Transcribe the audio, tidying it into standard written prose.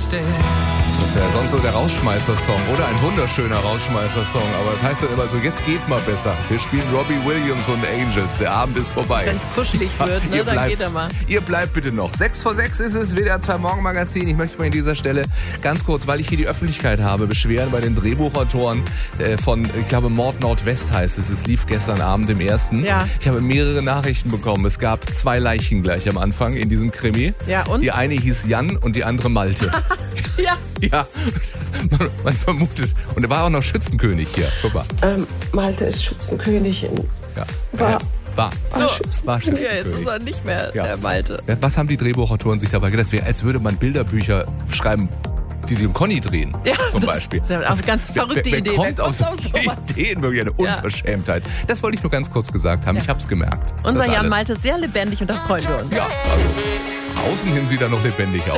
Das ist ja sonst so der Rausschmeißer-Song oder ein wunderschöner Rausschmeißer-Song, aber das heißt dann immer so, jetzt geht mal besser. Wir spielen Robbie Williams und Angels, der Abend ist vorbei. Wenn es kuschelig wird, ne, dann geht er mal. Ihr bleibt bitte noch. 6 vor 6 ist es, WDR 2 Morgenmagazin. Ich möchte mich an dieser Stelle ganz kurz, weil ich hier die Öffentlichkeit habe, beschweren bei den Drehbuchautoren von, ich glaube, Mord Nordwest heißt es. Es lief gestern Abend im ersten. Ja. Ich habe mehrere Nachrichten bekommen. Es gab 2 Leichen gleich am Anfang in diesem Krimi. Ja, und? Die eine hieß Jan und die andere Malte. Ja. Ja, man vermutet. Und er war auch noch Schützenkönig hier. Guck mal. Malte ist Schützenkönig. Ja. War So. Schützenkönig. Ja, jetzt ist er nicht mehr Ja. der Malte. Was haben die Drehbuchautoren sich dabei gedacht? Das wäre, als würde man Bilderbücher schreiben, die sich um Conny drehen, Ja, zum Beispiel. Auf ganz verrückte Wer Idee. kommt auf so sowas? Ideen? Wirklich eine Unverschämtheit. Das wollte ich nur ganz kurz gesagt haben. Ja. Ich habe es gemerkt. Unser Das Jan alles. Malte ist sehr lebendig und da freuen wir uns. Ja, also außen hin sieht er noch lebendig aus.